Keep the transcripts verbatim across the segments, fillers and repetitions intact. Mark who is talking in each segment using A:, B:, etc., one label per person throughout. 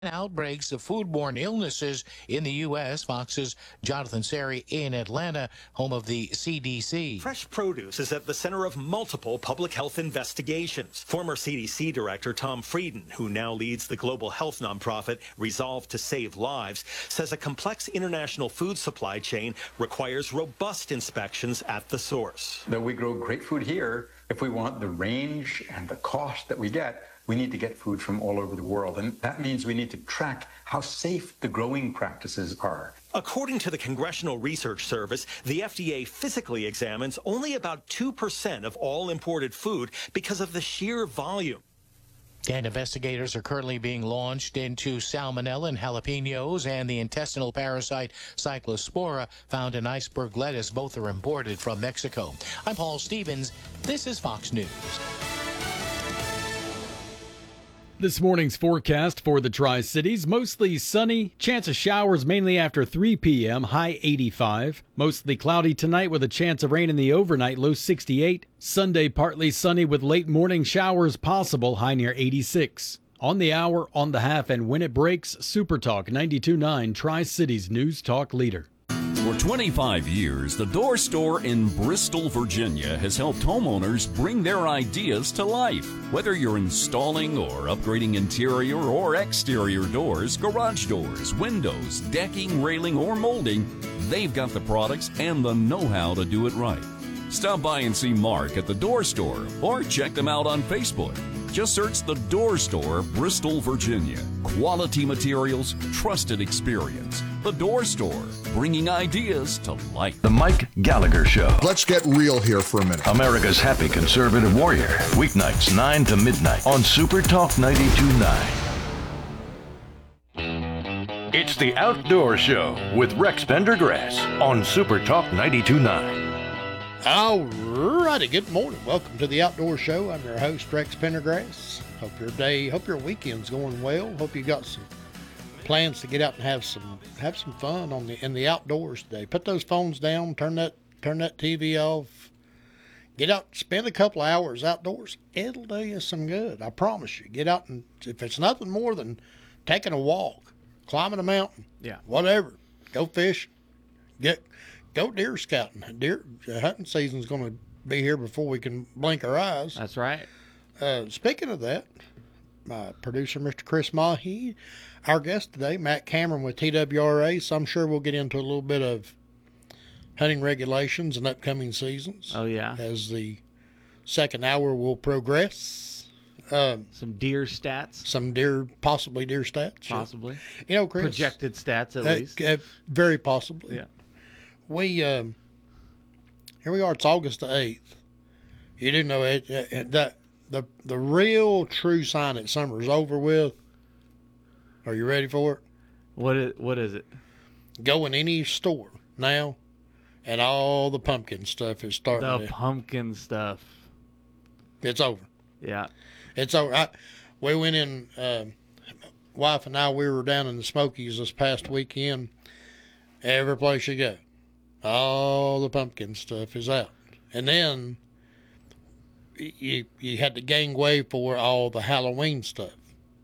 A: Outbreaks of foodborne illnesses in the U S. Fox's Jonathan Seri in Atlanta, home of the C D C.
B: Fresh produce is at the center of multiple public health investigations. Former C D C Director Tom Frieden, who now leads the global health nonprofit Resolve to Save Lives, says a complex international food supply chain requires robust inspections at the source.
C: Though we grow great food here, if we want the range and the cost that we get, we need to get food from all over the world. And that means we need to track how safe the growing practices are.
B: According to the Congressional Research Service, the F D A physically examines only about two percent of all imported food because of the sheer volume.
A: And investigators are currently being launched into salmonella and jalapenos and the intestinal parasite cyclospora found in iceberg lettuce. Both are imported from Mexico. I'm Paul Stevens. This is Fox News.
D: This morning's forecast for the Tri-Cities, mostly sunny, chance of showers mainly after three p.m., high eighty-five. Mostly cloudy tonight with a chance of rain in the overnight, low sixty-eight. Sunday, partly sunny with late morning showers possible, high near eighty-six. On the hour, on the half, and when it breaks, Super Talk ninety-two point nine, Tri-Cities News Talk Leader.
E: For twenty-five years, the Door Store in Bristol, Virginia has helped homeowners bring their ideas to life. Whether you're installing or upgrading interior or exterior doors, garage doors, windows, decking, railing, or molding, they've got the products and the know-how to do it right. Stop by and see Mark at the Door Store or check them out on Facebook. Just search the Door Store, Bristol, Virginia. Quality materials, trusted experience. The Door Store, bringing ideas to life.
F: The Mike Gallagher Show.
G: Let's get real here for a minute.
F: America's happy conservative warrior. Weeknights nine to midnight on Super Talk ninety-two point nine. It's the Outdoor Show with Rex Pendergrass on Super Talk ninety-two point nine.
H: All righty, good morning. Welcome to the Outdoor Show. I'm your host, Rex Pendergrass. Hope your day, hope your weekend's going well. Hope you got some plans to get out and have some have some fun on the in the outdoors today. Put those phones down, turn that turn that T V off. Get out, spend a couple hours outdoors. It'll do you some good. I promise you. Get out and if it's nothing more than taking a walk, climbing a mountain,
D: yeah,
H: whatever. Go fishing. Get Go deer scouting. Deer uh, hunting season's going to be here before we can blink our eyes.
D: That's right.
H: Uh, speaking of that, my producer, Mister Chris Mahi, our guest today, Matt Cameron with T W R A. So I'm sure we'll get into a little bit of hunting regulations and upcoming seasons.
D: Oh, yeah.
H: As the second hour will progress. Um,
D: some deer stats.
H: Some deer, possibly deer stats.
D: Possibly.
H: You know, Chris.
D: Projected stats, at
H: uh,
D: least.
H: Uh, very possibly.
D: Yeah.
H: We, um, here we are, it's August the eighth. You do know it, it, that the, the real true sign that summer's over with. Are you ready for it?
D: What is, what is it?
H: Go in any store now, and all the pumpkin stuff is starting
D: The
H: to,
D: pumpkin stuff.
H: It's over.
D: Yeah.
H: It's over. I, we went in, uh, wife and I, we were down in the Smokies this past weekend. Every place you go, all the pumpkin stuff is out. And then you you had the gangway for all the Halloween stuff.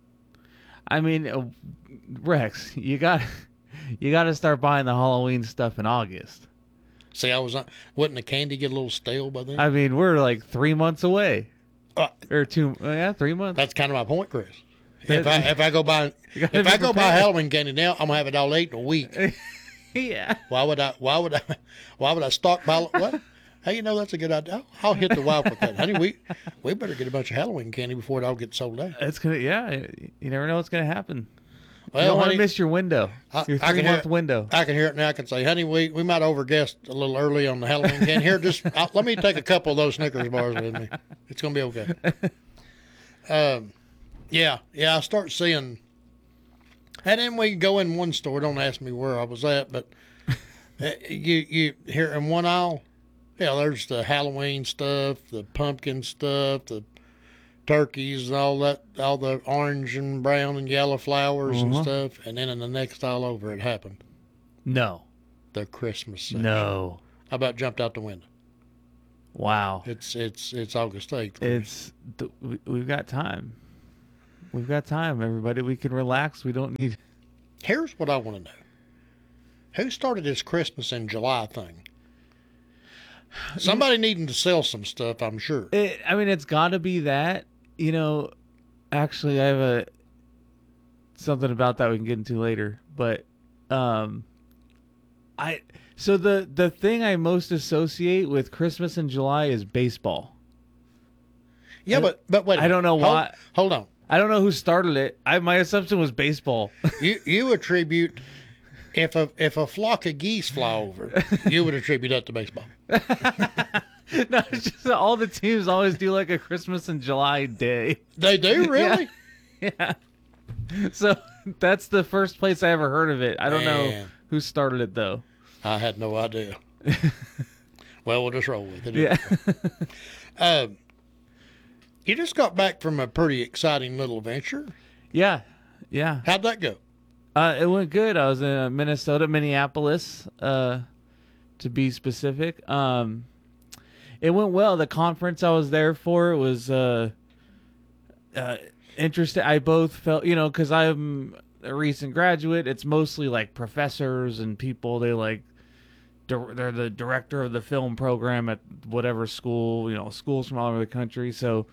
D: I mean, uh, Rex, you got you got to start buying the Halloween stuff in August.
H: See, I was on, wouldn't the candy get a little stale by then?
D: I mean, we're like three months away,
H: uh,
D: or two, uh, yeah, three months.
H: That's kind of my point, Chris. If I if I go buy if I go
D: prepared.
H: buy Halloween candy now, I'm gonna have it all ate in a week.
D: Yeah.
H: Why would I? Why would I? Why would I stockpile it? What? Hey, you know that's a good idea. I'll hit the wife with that, honey. We we better get a bunch of Halloween candy before it all gets sold out.
D: It's gonna, yeah. You never know what's gonna happen.
H: Well,
D: you don't want
H: honey,
D: to miss your window.
H: I,
D: your
H: I
D: three
H: can
D: month
H: hear,
D: window.
H: I can hear it now. I can say, honey, we we might overguessed a little early on the Halloween candy. Here, just I, let me take a couple of those Snickers bars with me. It's gonna be okay. Um, yeah, yeah. I start seeing, and then we go in one store. Don't ask me where I was at, but. Uh, you you here in one aisle, yeah. There's the Halloween stuff, the pumpkin stuff, the turkeys, and all that, all the orange and brown and yellow flowers
D: uh-huh.
H: and stuff. And then in the next aisle over, it happened.
D: No.
H: The Christmas section.
D: No.
H: I about jumped out the window.
D: Wow.
H: It's it's it's August eighth.
D: It's we've got time.
I: we've got time, everybody. We can relax. We don't need.
H: Here's what I want to know: who started this Christmas in July thing? Somebody needing to sell some stuff, I'm sure.
I: It, I mean, it's got to be that. You know, actually, I have a something about that we can get into later. But, um, I so the the thing I most associate with Christmas in July is baseball.
H: Yeah, but but wait. a
I: I don't know
H: minute.
I: why.
H: Hold, hold on.
I: I don't know who started it. I my assumption was baseball.
H: You you attribute if a if a flock of geese fly over, you would attribute that to baseball.
I: No, it's just that all the teams always do like a Christmas in July day.
H: They do, really?
I: Yeah. yeah. So that's the first place I ever heard of it. I don't know
H: Man.
I: who started it though.
H: I had no idea. Well, we'll just roll with it.
I: Yeah.
H: um, you just got back from a pretty exciting little venture.
I: Yeah. Yeah.
H: How'd that go?
I: Uh, it went good. I was in uh, Minnesota, Minneapolis, uh, to be specific. Um, it went well. The conference I was there for was uh, uh, interesting. I both felt, you know, because I'm a recent graduate. It's mostly like professors and people. They like di- they're the director of the film program at whatever school. You know, schools from all over the country. So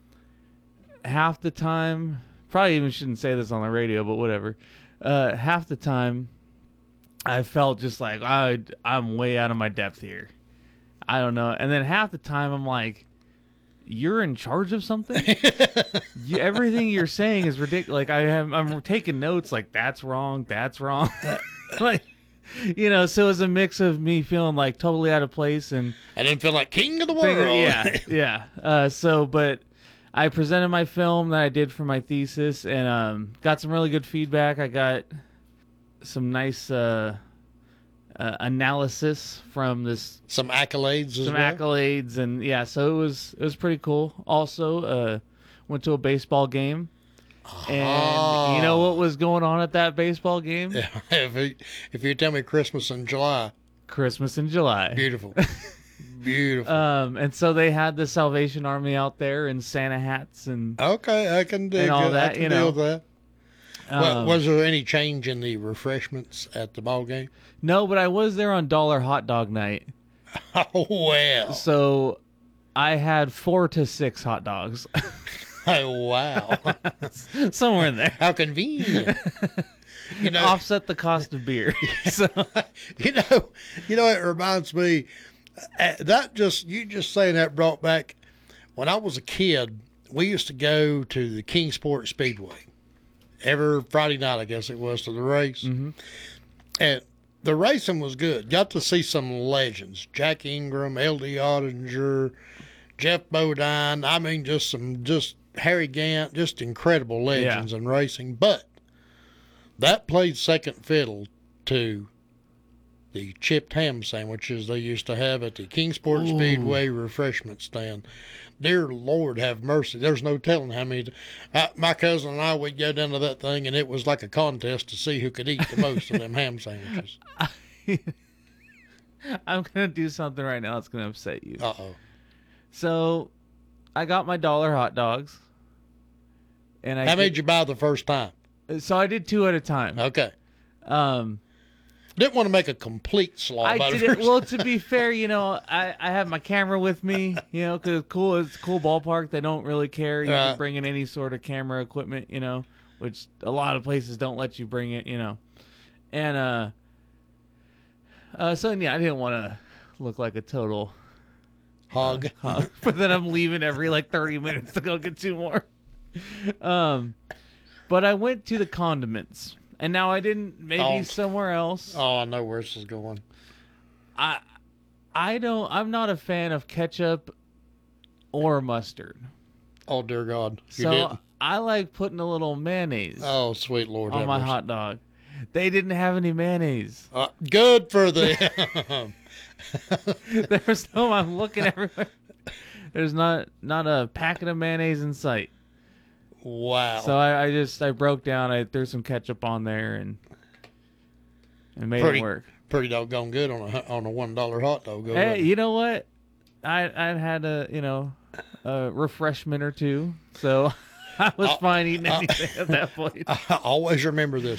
I: half the time, probably even shouldn't say this on the radio, but whatever. Uh, half the time, I felt just like I I'm way out of my depth here. I don't know. And then half the time, I'm like, "You're in charge of something. you, everything you're saying is ridiculous." Like I have, I'm taking notes. Like that's wrong. That's wrong. Like, you know. So it was a mix of me feeling like totally out of place and
H: I didn't feel like king of the world.
I: thinking, yeah, yeah. Uh, so, but. I presented my film that I did for my thesis and um, got some really good feedback. I got some nice uh, uh, analysis from this,
H: Some accolades as
I: some
H: well.
I: accolades, and yeah, so it was it was pretty cool. Also, uh, went to a baseball game, and you know what was going on at that baseball game?
H: if, you, if you tell me Christmas in July,
I: Christmas in July.
H: beautiful. Beautiful.
I: Um, and so they had the Salvation Army out there in Santa hats and
H: Okay, I can dig
I: and all
H: it.
I: that,
H: I can
I: you
H: deal
I: know.
H: with that. Well,
I: um,
H: was there any change in the refreshments at the ball game?
I: no, but I was there on Dollar Hot Dog Night.
H: Oh well.
I: So I had four to six hot dogs.
H: Oh wow.
I: Somewhere in there.
H: How convenient. You know,
I: Offset the cost of beer. So
H: you know, you know. It reminds me uh, that just you just saying that brought back when I was a kid. We used to go to the Kingsport Speedway every Friday night, I guess it was, to the race,
I: mm-hmm.
H: and the racing was good. Got to see some legends: Jack Ingram, L D Ottinger, Jeff Bodine. I mean, just some just Harry Gant, just incredible legends
I: Yeah.
H: in racing. But that played second fiddle to the chipped ham sandwiches they used to have at the Kingsport
I: Ooh.
H: Speedway refreshment stand. Dear Lord, have mercy. There's no telling how many. I, my cousin and I, would go down to that thing, and it was like a contest to see who could eat the most of them ham sandwiches.
I: I'm going to do something right now that's going to upset you.
H: Uh-oh.
I: So I got my dollar hot dogs. And I
H: How
I: did,
H: made you buy the first time?
I: So I did two at a time.
H: Okay.
I: Um,
H: Didn't want to make a complete slob
I: I
H: out
I: did
H: of
I: it. Well, to be fair, you know, I, I have my camera with me, you know, because cool, it's a cool ballpark. They don't really care. You
H: Right.
I: can bring in any sort of camera equipment, you know, which a lot of places don't let you bring it, you know. And uh, uh so yeah, I didn't want to look like a total
H: hog.
I: hog, but then I'm leaving every like thirty minutes to go get two more. Um, but I went to the condiments. And now I didn't, maybe
H: Oh.
I: somewhere else.
H: Oh, I know where this is going.
I: I I don't I'm not a fan of ketchup or mustard.
H: Oh, dear God. You
I: So
H: didn't?
I: I like putting a little mayonnaise
H: Oh, sweet Lord.
I: on
H: have
I: my
H: mercy.
I: hot dog. They didn't have any mayonnaise.
H: Uh, good for the.
I: There was no I'm looking everywhere. There's not not a packet of mayonnaise in sight.
H: Wow.
I: So I, I just I broke down, I threw some ketchup on there and and made
H: pretty,
I: it work.
H: pretty doggone good on a on a one dollar hot dog. Go
I: Hey,
H: ahead.
I: you know what? I I had a you know a refreshment or two, so I was fine eating anything at that point.
H: I always remember this.